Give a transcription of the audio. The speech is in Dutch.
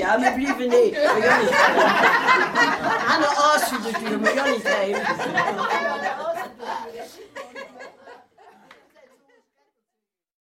Ja, maar liever niet. Aan de afschuw natuurlijk, maar jij niet geven.